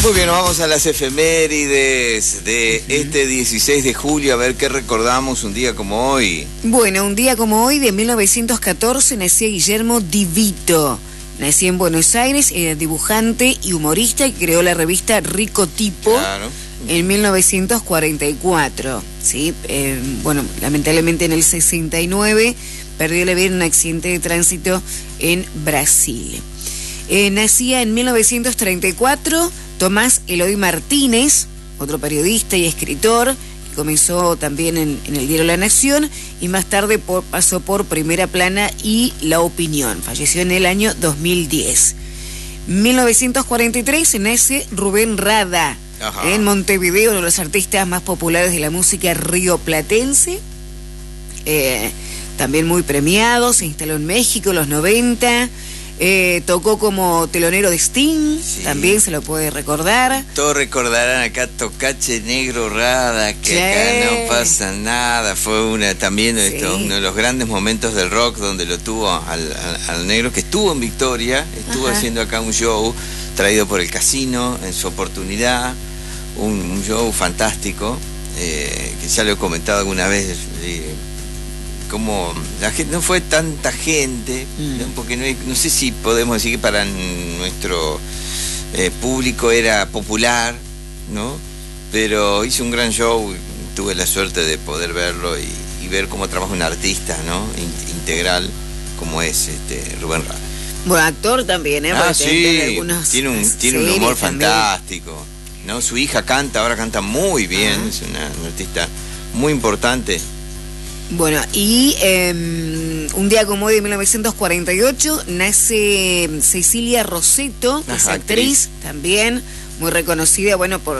Muy bien, nos vamos a las efemérides de este 16 de julio, a ver qué recordamos un día como hoy. Bueno, un día como hoy de 1914 nacía Guillermo Di Vito. Nació en Buenos Aires, era dibujante y humorista y creó la revista Rico Tipo. Claro. En 1944, ¿sí? Bueno, lamentablemente en el 69 perdió la vida en un accidente de tránsito en Brasil. Nacía en 1934 Tomás Eloy Martínez, otro periodista y escritor, que comenzó también en el diario La Nación y más tarde pasó por Primera Plana y La Opinión. Falleció en el año 2010. 1943 nace Rubén Rada. Ajá. En Montevideo, uno de los artistas más populares de la música rioplatense, también muy premiado, se instaló en México en los 90, tocó como telonero de Sting, sí. También se lo puede recordar. Todos recordarán acá Tocache Negro Rada, que sí. Acá no pasa nada, fue también sí. Uno de los grandes momentos del rock donde lo tuvo al negro, que estuvo en Victoria, estuvo Ajá. haciendo acá un show traído por el Casino en su oportunidad, un show fantástico, que ya lo he comentado alguna vez, como la gente, no fue tanta gente, ¿no? Porque no sé si podemos decir que para nuestro público era popular, ¿no? Pero hizo un gran show, tuve la suerte de poder verlo y ver cómo trabaja un artista, ¿no? Integral como es Rubén Rada. Bueno, actor también, ¿eh? Sí, tiene un humor fantástico, ¿no? Su hija ahora canta muy bien, es una artista muy importante. Bueno, y un día como hoy de 1948 nace Cecilia Rosetto, que es actriz también, muy reconocida, bueno, por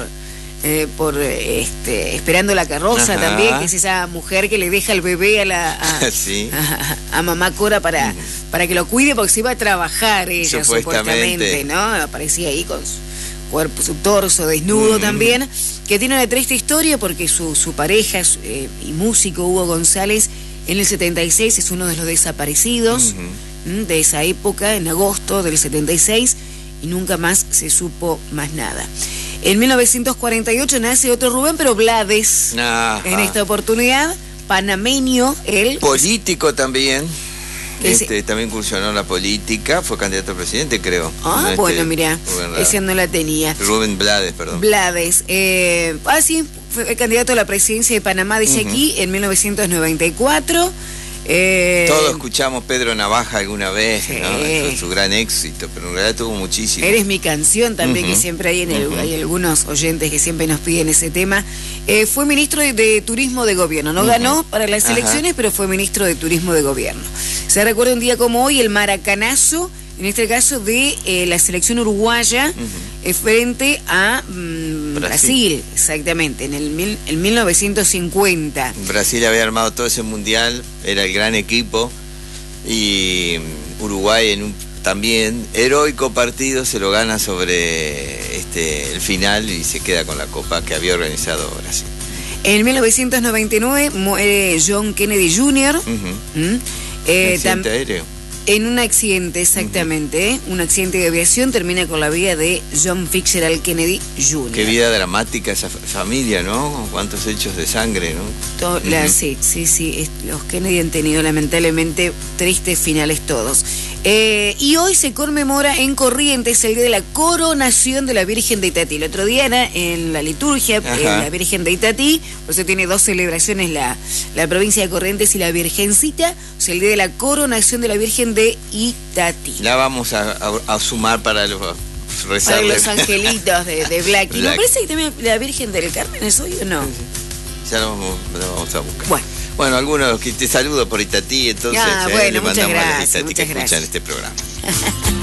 Esperando la carroza. Ajá. También, que es esa mujer que le deja el bebé sí. a mamá Cora para que lo cuide porque se iba a trabajar ella, supuestamente, ¿no? Aparecía ahí con su cuerpo, su torso desnudo también, que tiene una triste historia porque su pareja y músico Hugo González en el 76 es uno de los desaparecidos de esa época, en agosto del 76, y nunca más se supo más nada. En 1948 nace otro Rubén, pero Blades. Ajá. En esta oportunidad, panameño, él. Político también. También incursionó en la política, fue candidato a presidente, creo. Ah, bueno, mirá, ese no la tenía. Rubén Blades, perdón. Blades. Sí, fue candidato a la presidencia de Panamá, dice aquí, en 1994. Todos escuchamos Pedro Navaja alguna vez, sí. ¿No? Fue su gran éxito, pero en realidad tuvo muchísimo. Eres mi canción también, que siempre hay hay algunos oyentes que siempre nos piden ese tema. Fue ministro de Turismo de Gobierno, no ganó para las elecciones, pero fue ministro de Turismo de Gobierno. Se recuerda un día como hoy el maracanazo, en este caso de la selección uruguaya, frente a Brasil, exactamente, en 1950. Brasil había armado todo ese mundial, era el gran equipo, y Uruguay en un también heroico partido se lo gana sobre el final y se queda con la copa que había organizado Brasil. En 1999 muere John Kennedy Jr. Accidente aéreo. En un accidente, exactamente, un accidente de aviación termina con la vida de John Fitzgerald Kennedy Jr. Qué vida dramática esa familia, ¿no? Cuántos hechos de sangre, ¿no? Sí. Los Kennedy han tenido lamentablemente tristes finales todos. Y hoy se conmemora en Corrientes el día de la coronación de la Virgen de Itatí. El otro día era en la liturgia la Virgen de Itatí, por eso tiene dos celebraciones la provincia de Corrientes y la Virgencita, o sea, el día de la coronación de la Virgen de Itatí. La vamos a sumar para los angelitos de Blacky. ¿No parece que también la Virgen del Carmen es hoy o no? Sí. Ya lo vamos a buscar. Bueno, algunos que te saludo por Itatí, entonces bueno, le mandamos gracias, a Itatí que escuchan este programa.